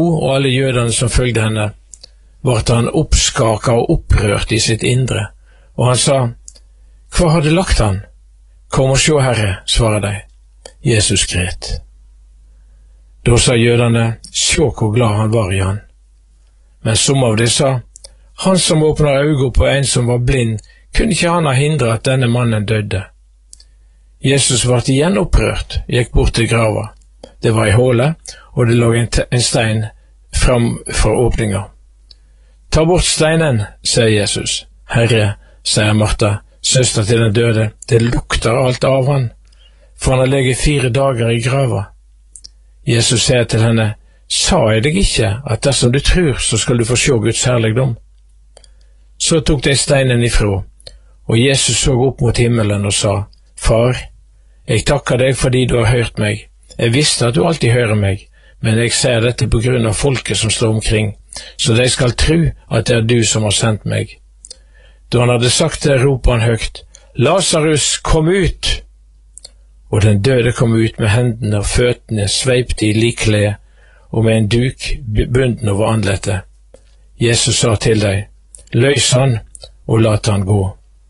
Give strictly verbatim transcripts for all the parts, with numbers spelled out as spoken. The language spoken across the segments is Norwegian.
og alle jødene som følgde henne, vart han oppskaka og opprørt i sitt indre, og han sa, «Hva hadde lagt han?» «Kom og sjå, Herre», svarer de. Jesus gret. Da sa jødene, «Sjå hvor glad han var i han». Men som av de sa, «Han som åpner øynene på en som var blind, kunne ikke han ha hindret at denne mannen døde?» Jesus vart igjen opprørt, gikk bort til grava. Det var i hålet, og det lå en, en stein fram fra åpninga. «Ta bort steinen», sier Jesus. «Herre», sier Martha, søster til den døde, «det lukter alt av han, for han har leget fire dager i grava». Jesus sier til henne, «Sa jeg deg ikke at dersom du tror, så skal du få se Guds herligdom?» Så tok de steinen ifra, og Jesus så opp mot himmelen og sa, «Far, jeg takker deg fordi du har hørt meg. Jeg visste at du alltid hører meg, men jeg ser dette på grunn av folket som står omkring, så de skal tro at det er du som har sendt meg.» Da han hadde sagt det, ropte han høyt, «Lazarus, kom ut!» Og den døde kom ut med hendene og føttene sveipte i likkledet, og med en duk bunden over andletet. Jesus sa til dem, «Løs han, og lat han gå.»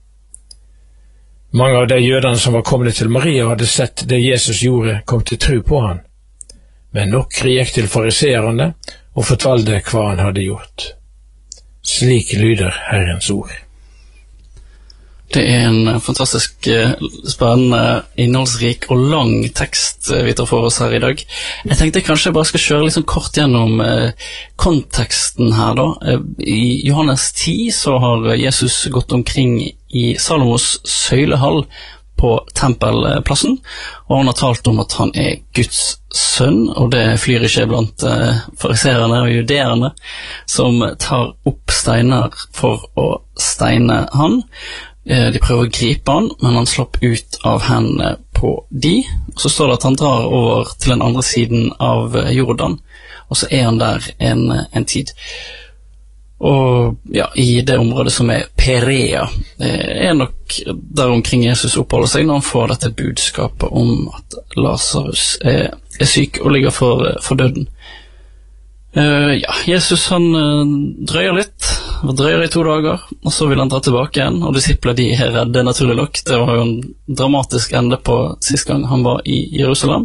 Mange av de jødene som var kommet til Maria hadde sett det Jesus gjorde, kom til tro på han. Men nokre gikk til fariseerne og fortalte hva han hadde gjort. Slik lyder Herrens ord. Det er en fantastisk spennende, innholdsrik og lang tekst vi tar for oss her i dag. Jeg tenkte kanskje jeg bare skal kjøre litt sånn kort gjennom konteksten her da. I Johannes ti så har Jesus gått omkring i Salomos søylehall på tempelplassen, og han har talt om at han er Guds sønn, og det flyr ikke blant fariserene og judeerne som tar opp steiner for å steine han. De prøver å gripe han, men han slapp ut av hendene på de, og så står det at han drar over til den andre siden av Jordan, og så er han der en, en tid. Og ja, i det området som er Perea, det er nok der omkring Jesus oppholder seg når han får dette budskapet om at Lazarus er, er syk og ligger for, for døden. Uh, ja, Jesus han uh, drøyer litt, og drøyer i to dager, og så vil han dra tilbake igjen, og disipler de er redde naturlig nok. Det var jo en dramatisk ende på sist gang han var i Jerusalem.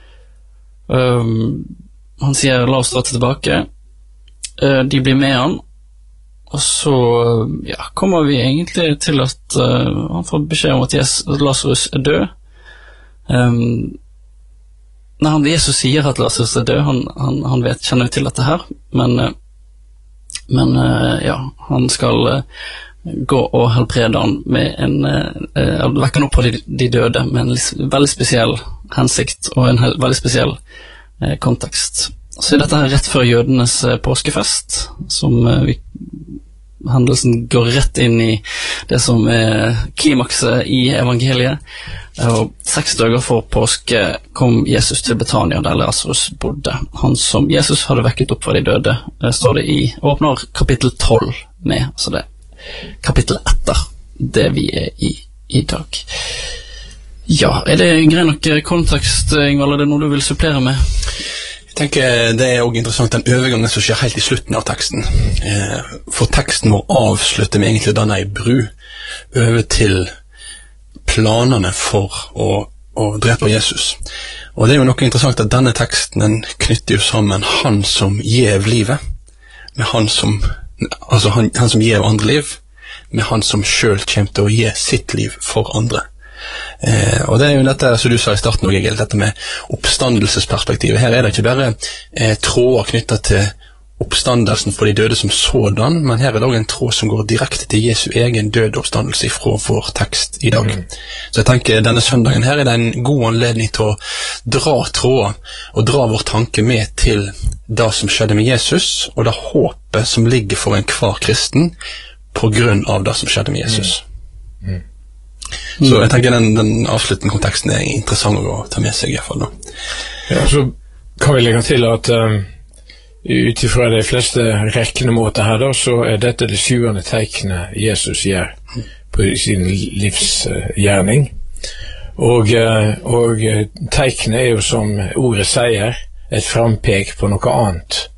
Um, han sier, la oss dra tilbake. Uh, de blir med han, og så ja, kommer vi egentlig til at uh, han får beskjed om at Jesus, Lazarus er død. Um, Når Jesus sier at Lazarus er død, han, han, han vet, kjenner jo til dette her, men, men ja, han skal gå og helbrede han med en, vekke han opp på de, de døde, med en veldig spesiell hensikt og en hel, veldig spesiell eh, kontekst. Så er dette her rett før jødenes påskefest, som vi hendelsen går rett inn i det som er klimakset i evangeliet. Og seks dager for påske kom Jesus til Betania, der Lazarus bodde. Han som Jesus hadde vekket opp fra de døde, står det i, åpner kapittel tolv med, så det er kapittel etter det vi er i i dag. Ja, er det grei nok kontekst, Ingvald? Er det noe du vil supplere med? Jeg tenker det er også interessant den overgangen som skjer helt i slutten av teksten. For teksten må avslutte med egentlig denne i bru over til planene for å, å drepe Jesus. Og det er jo noe interessant at denne teksten den knytter jo sammen han som gjev livet, med han som, altså han, han som gjev andre liv, med han som selv kommer til å gi sitt liv for andre. Eh, og det er jo dette som du sa i starten og Egil, dette med oppstandelsesperspektivet. Her er det ikke bare eh, tråder knyttet til oppstandelsen for de døde som sådan, men her er det også en tråd som går direkte til Jesu egen døde oppstandelse fra vår tekst i dag. Mm. Så jeg tenker denne søndagen her er det en god anledning til å dra tråden og dra vår tanke med til det som skjedde med Jesus, og det håpet som ligger for en hver kristen på grunn av det som skjedde med Jesus. Mm. Mm. Så jeg tenker den, den avsluttende konteksten er interessant å ta med seg i hvert fall nå. Ja, så kan vi legge til at um, utifra de fleste reknemåter her da, så er dette det syvende teiknet Jesus gjør på sin livsgjerning. Og, og teiknet er jo som ordet sier, et frampek på noe annet